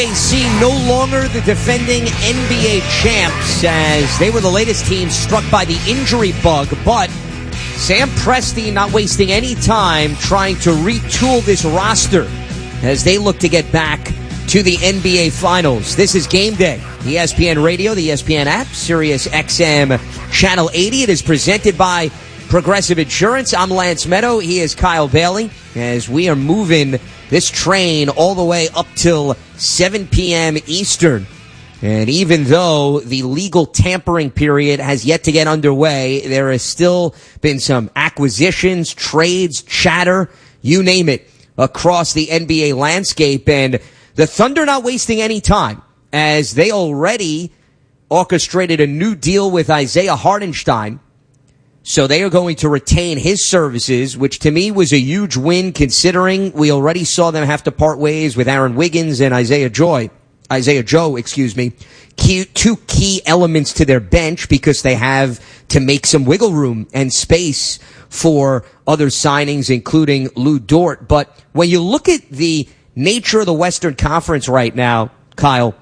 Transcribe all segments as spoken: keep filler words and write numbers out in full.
O K C no longer the defending N B A champs, as they were the latest team struck by the injury bug, but Sam Presti not wasting any time trying to retool this roster as they look to get back to the N B A Finals. This is Game Day. E S P N Radio, the E S P N app, Sirius X M Channel eighty. It is presented by Progressive Insurance. I'm Lance Meadow. He is Kyle Bailey, as we are moving this train all the way up till seven p.m. Eastern. And even though the legal tampering period has yet to get underway, there has still been some acquisitions, trades, chatter, you name it, across the N B A landscape. And the Thunder not wasting any time, as they already orchestrated a new deal with Isaiah Hartenstein. So they are going to retain his services, which to me was a huge win, considering we already saw them have to part ways with Aaron Wiggins and Isaiah Joy, Isaiah Joe, excuse me, key, two key elements to their bench, because they have to make some wiggle room and space for other signings, including Lou Dort. But when you look at the nature of the Western Conference right now, Kyle,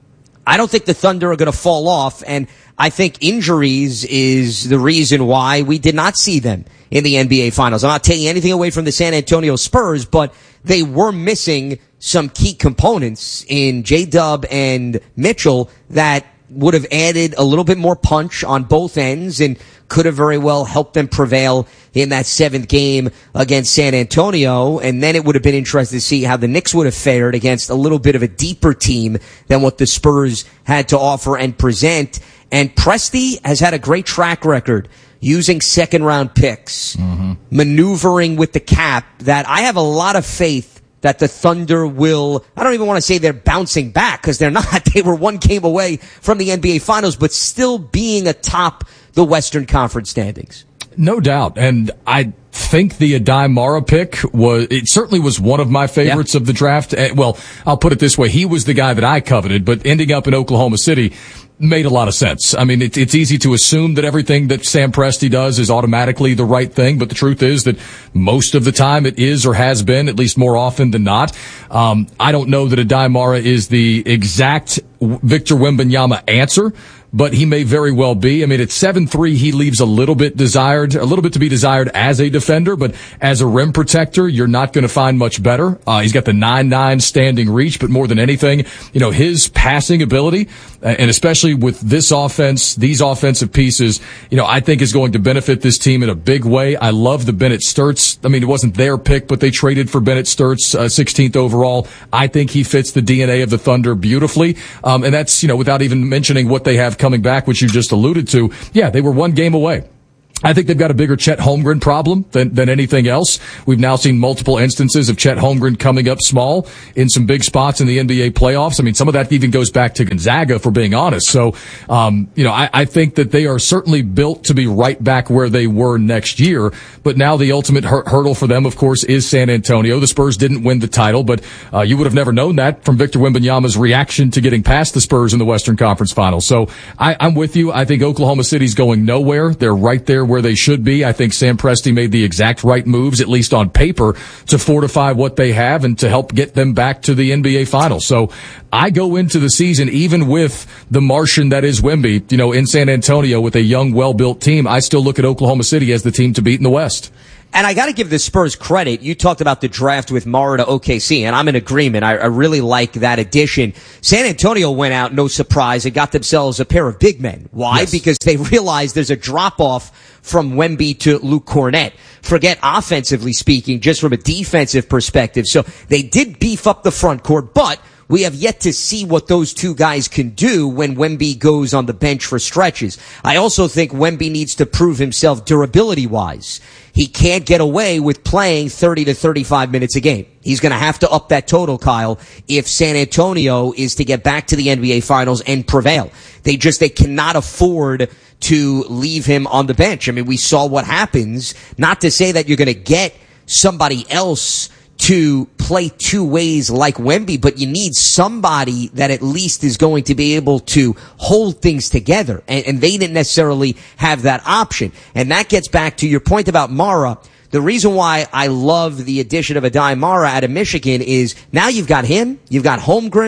I don't think the Thunder are going to fall off, and I think injuries is the reason why we did not see them in the N B A Finals. I'm not taking anything away from the San Antonio Spurs, but they were missing some key components in J-Dub and Mitchell that would have added a little bit more punch on both ends and could have very well helped them prevail in that seventh game against San Antonio. And then it would have been interesting to see how the Knicks would have fared against a little bit of a deeper team than what the Spurs had to offer and present. And Presti has had a great track record using second round picks, mm-hmm. maneuvering with the cap, that I have a lot of faith that the Thunder will, I don't even want to say they're bouncing back, because they're not. They were one game away from the N B A Finals, but still being atop the Western Conference standings. No doubt. And I think the Adai Mara pick was, it certainly was one of my favorites yeah. of the draft. Well, I'll put it this way. He was the guy that I coveted, but ending up in Oklahoma City made a lot of sense. I mean, it, it's easy to assume that everything that Sam Presti does is automatically the right thing, but the truth is that most of the time it is or has been, at least more often than not. Um, I don't know that Adai Mara is the exact Victor Wembanyama answer, but he may very well be. I mean, at seven three, he leaves a little bit desired, a little bit to be desired as a defender, but as a rim protector, you're not going to find much better. Uh, he's got the nine nine standing reach, but more than anything, you know, his passing ability, and especially with this offense, these offensive pieces, you know, I think is going to benefit this team in a big way. I love the Bennett Sturts. I mean, it wasn't their pick, but they traded for Bennett Sturts, uh, sixteenth overall. I think he fits the D N A of the Thunder beautifully. Um, and that's, you know, without even mentioning what they have coming back, which you just alluded to. Yeah, they were one game away. I think they've got a bigger Chet Holmgren problem than, than anything else. We've now seen multiple instances of Chet Holmgren coming up small in some big spots in the N B A playoffs. I mean, some of that even goes back to Gonzaga, if we're being honest. So, um, you know, I, I think that they are certainly built to be right back where they were next year. But now the ultimate hur- hurdle for them, of course, is San Antonio. The Spurs didn't win the title, but uh, you would have never known that from Victor Wembanyama's reaction to getting past the Spurs in the Western Conference Finals. So I, I'm with you. I think Oklahoma City's going nowhere. They're right there where they should be. I think Sam Presti made the exact right moves, at least on paper, to fortify what they have and to help get them back to the N B A Finals. So I go into the season, even with the Martian that is Wemby, you know, in San Antonio with a young, well-built team, I still look at Oklahoma City as the team to beat in the West. And I got to give the Spurs credit. You talked about the draft with Mara to O K C, and I'm in agreement. I, I really like that addition. San Antonio went out, no surprise, and got themselves a pair of big men. Why? Yes. Because they realized there's a drop-off from Wemby to Luke Cornett. Forget offensively speaking, just from a defensive perspective. So they did beef up the front court, but we have yet to see what those two guys can do when Wemby goes on the bench for stretches. I also think Wemby needs to prove himself durability-wise. He can't get away with playing thirty to thirty-five minutes a game. He's going to have to up that total, Kyle, if San Antonio is to get back to the N B A Finals and prevail. They just, they cannot afford to leave him on the bench. I mean, we saw what happens. Not to say that you're going to get somebody else to play two ways like Wemby, but you need somebody that at least is going to be able to hold things together. And, and they didn't necessarily have that option. And that gets back to your point about Mara. The reason why I love the addition of Adai Mara out of Michigan is now you've got him, you've got Holmgren,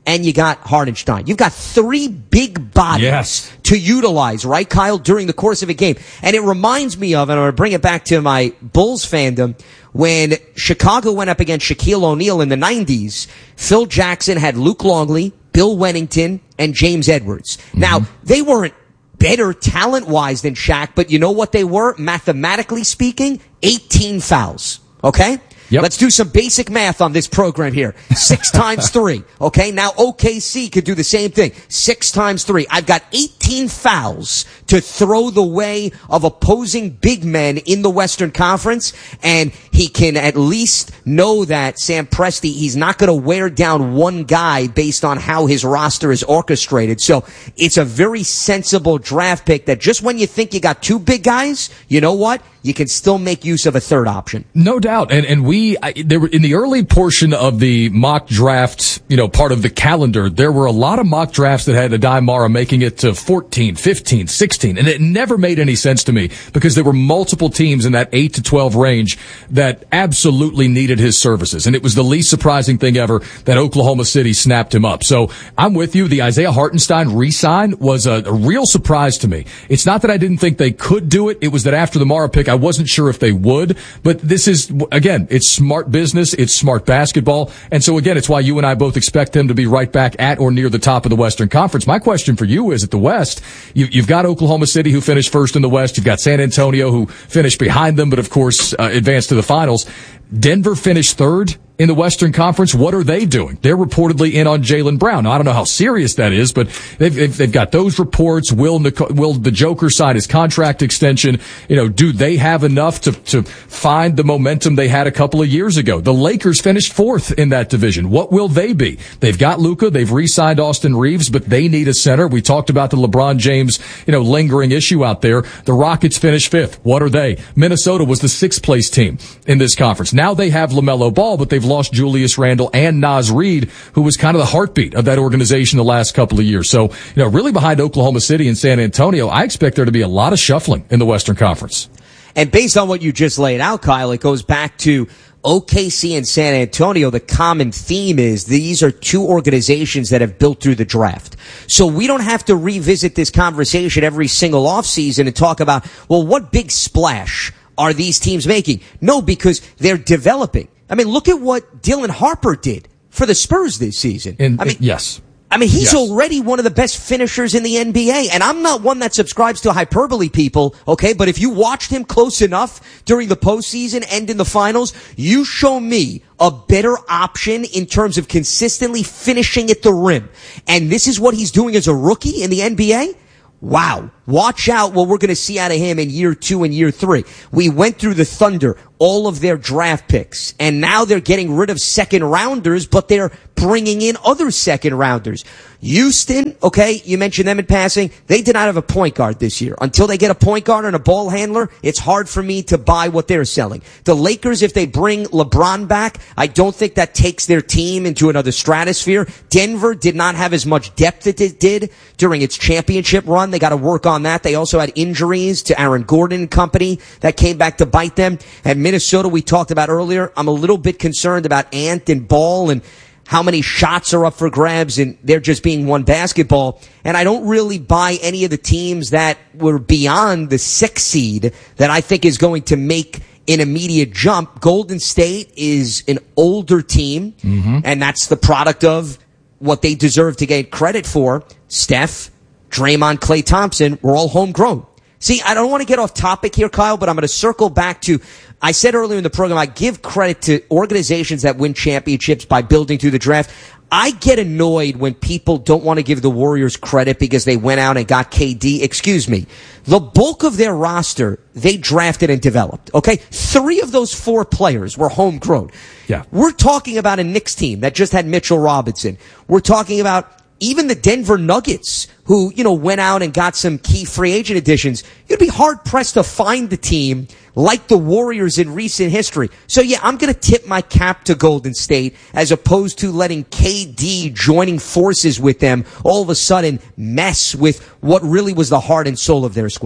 and you got Hartenstein. You've got three big bodies yes. to utilize, right, Kyle, during the course of a game. And it reminds me of, and I'm going to bring it back to my Bulls fandom, when Chicago went up against Shaquille O'Neal in the nineties, Phil Jackson had Luke Longley, Bill Wennington, and James Edwards. Mm-hmm. Now, they weren't better talent-wise than Shaq, but you know what they were, mathematically speaking? eighteen fouls, okay? Yep. Let's do some basic math on this program here. Six times three. Okay, now O K C could do the same thing. Six times three. I've got eighteen fouls to throw the way of opposing big men in the Western Conference, and he can at least know that Sam Presti, he's not going to wear down one guy based on how his roster is orchestrated. So it's a very sensible draft pick that just when you think you got two big guys, you know what? You can still make use of a third option. No doubt. And, and we, I, there were, in the early portion of the mock draft, you know, part of the calendar, there were a lot of mock drafts that had Aday Mara making it to fourteen, fifteen, sixteen. And it never made any sense to me because there were multiple teams in that eight to twelve range that absolutely needed his services. And it was the least surprising thing ever that Oklahoma City snapped him up. So I'm with you. The Isaiah Hartenstein re-sign was a, a real surprise to me. It's not that I didn't think they could do it. It was that after the Mara pick, I wasn't sure if they would, but this is, again, it's smart business, it's smart basketball, and so again, it's why you and I both expect them to be right back at or near the top of the Western Conference. My question for you is, at the West, you, you've got Oklahoma City, who finished first in the West, you've got San Antonio, who finished behind them, but of course, uh, advanced to the finals. Denver finished third in the Western Conference. What are they doing? They're reportedly in on Jaylen Brown. Now, I don't know how serious that is, but they've, they've, they've got those reports. Will, will the Joker sign his contract extension? You know, do they have enough to, to find the momentum they had a couple of years ago? The Lakers finished fourth in that division. What will they be? They've got Luka. They've re-signed Austin Reeves, but they need a center. We talked about the LeBron James, you know, lingering issue out there. The Rockets finished fifth. What are they? Minnesota was the sixth place team in this conference. Now they have LaMelo Ball, but they've lost Julius Randle and Naz Reid, who was kind of the heartbeat of that organization the last couple of years. So, you know, really behind Oklahoma City and San Antonio, I expect there to be a lot of shuffling in the Western Conference. And based on what you just laid out, Kyle, it goes back to O K C and San Antonio. The common theme is these are two organizations that have built through the draft. So we don't have to revisit this conversation every single offseason and talk about, well, what big splash are these teams making? No, because they're developing. I mean, look at what Dylan Harper did for the Spurs this season. And, I mean, yes. I mean, he's yes. already one of the best finishers in the N B A, and I'm not one that subscribes to hyperbole, people, okay? But if you watched him close enough during the postseason and in the finals, you show me a better option in terms of consistently finishing at the rim. And this is what he's doing as a rookie in the N B A? Wow. Watch out what we're going to see out of him in year two and year three. We went through the Thunder, all of their draft picks, and now they're getting rid of second rounders, but they're bringing in other second rounders. Houston, okay, you mentioned them in passing. They did not have a point guard this year. Until they get a point guard and a ball handler, it's hard for me to buy what they're selling. The Lakers, if they bring LeBron back, I don't think that takes their team into another stratosphere. Denver did not have as much depth as it did during its championship run. They got to work on that. They also had injuries to Aaron Gordon and company that came back to bite them. And Minnesota, we talked about earlier, I'm a little bit concerned about Ant and Ball and how many shots are up for grabs, and they're just being one basketball. And I don't really buy any of the teams that were beyond the sixth seed that I think is going to make an immediate jump. Golden State is an older team, mm-hmm. and that's the product of what they deserve to get credit for. Steph, Draymond, Klay Thompson were all homegrown. See, I don't want to get off topic here, Kyle, but I'm going to circle back to, I said earlier in the program, I give credit to organizations that win championships by building through the draft. I get annoyed when people don't want to give the Warriors credit because they went out and got K D. Excuse me. The bulk of their roster, they drafted and developed. Okay? Three of those four players were homegrown. Yeah. We're talking about a Knicks team that just had Mitchell Robinson. We're talking about even the Denver Nuggets, who, you know, went out and got some key free agent additions. You'd be hard-pressed to find the team like the Warriors in recent history. So, yeah, I'm going to tip my cap to Golden State as opposed to letting K D joining forces with them all of a sudden mess with what really was the heart and soul of their squad.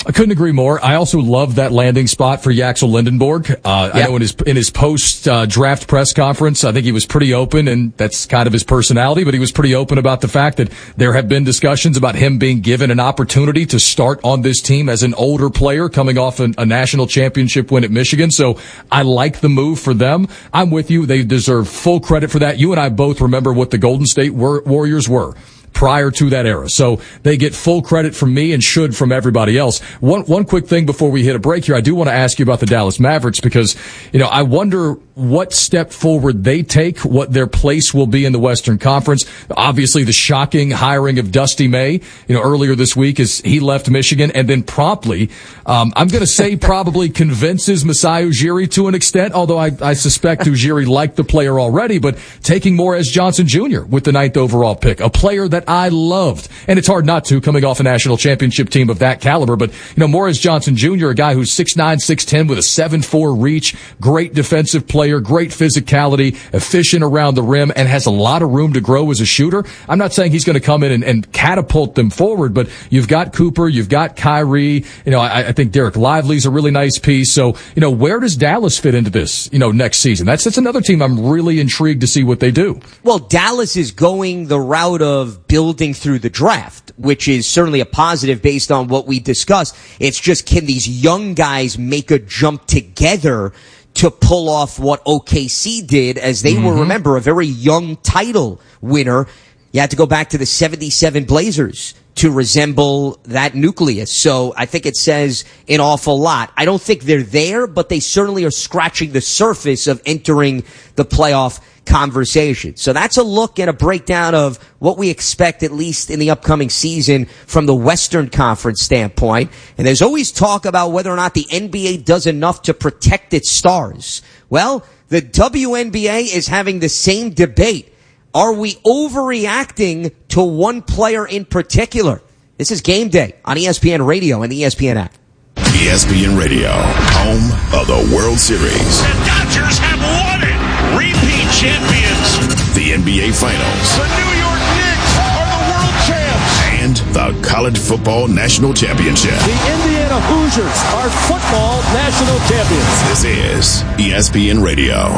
I couldn't agree more. I also love that landing spot for Yaxel Lindenborg. Uh, yep. I know in his in his post uh, draft press conference, I think he was pretty open, and that's kind of his personality. But he was pretty open about the fact that there have been discussions about him being given an opportunity to start on this team as an older player coming off an, a national championship win at Michigan. So I like the move for them. I'm with you. They deserve full credit for that. You and I both remember what the Golden State War- Warriors were prior to that era. So they get full credit from me and should from everybody else. One one quick thing before we hit a break here. I do want to ask you about the Dallas Mavericks because, you know, I wonder what step forward they take, what their place will be in the Western Conference. Obviously, the shocking hiring of Dusty May, you know, earlier this week as he left Michigan and then promptly, um, I'm going to say probably convinces Masai Ujiri to an extent, although I, I suspect Ujiri liked the player already, but taking Morez Johnson Junior with the ninth overall pick, a player that I loved. And it's hard not to coming off a national championship team of that caliber, but, you know, Morez Johnson Junior, a guy who's six nine, six ten with a seven four reach, great defensive player, great physicality, efficient around the rim, and has a lot of room to grow as a shooter. I'm not saying he's going to come in and, and catapult them forward, but you've got Cooper, you've got Kyrie. You know, I, I think Derek Lively's a really nice piece. So, you know, where does Dallas fit into this, you know, next season? That's, that's another team I'm really intrigued to see what they do. Well, Dallas is going the route of building through the draft, which is certainly a positive based on what we discussed. It's just, can these young guys make a jump together to pull off what O K C did, as they mm-hmm. were, remember, a very young title winner. You had to go back to the seventy-seven Blazers to resemble that nucleus. So I think it says an awful lot. I don't think they're there, but they certainly are scratching the surface of entering the playoff conversation. So that's a look and a breakdown of what we expect, at least in the upcoming season, from the Western Conference standpoint. And there's always talk about whether or not the N B A does enough to protect its stars. Well, the W N B A is having the same debate. Are we overreacting to one player in particular? This is Game Day on E S P N Radio and the E S P N app. E S P N Radio, home of the World Series. The Dodgers have won it! Repeat champions. The N B A Finals. The New York Knicks are the world champs. And the College Football National Championship. The Indiana Hoosiers are football national champions. This is E S P N Radio.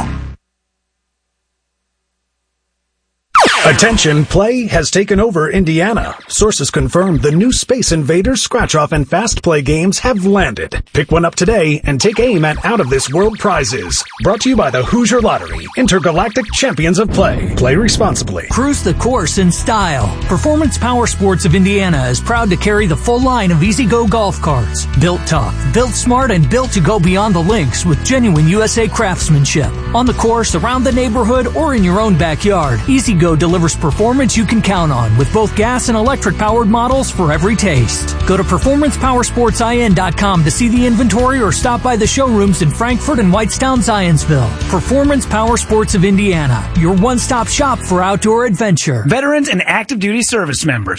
Attention, play has taken over Indiana. Sources confirm the new Space Invaders scratch-off and fast play games have landed. Pick one up today and take aim at out-of-this-world prizes. Brought to you by the Hoosier Lottery, intergalactic champions of play. Play responsibly. Cruise the course in style. Performance Power Sports of Indiana is proud to carry the full line of E-Z-Go golf carts. Built tough, built smart, and built to go beyond the links with genuine U S A craftsmanship. On the course, around the neighborhood, or in your own backyard, E-Z-Go delivers performance you can count on with both gas and electric powered models for every taste. Go to performance power sports I N dot com to see the inventory or stop by the showrooms in Frankfort and Whitestown, Zionsville. Performance Power Sports of Indiana, your one-stop shop for outdoor adventure. Veterans and active duty service members,